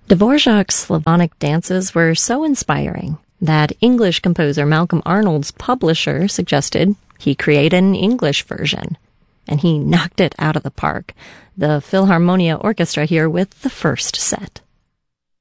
Dvorak's Slavonic dances were so inspiring that English composer Malcolm Arnold's publisher suggested he create an English version, and he knocked it out of the park. The Philharmonia Orchestra here with the first set.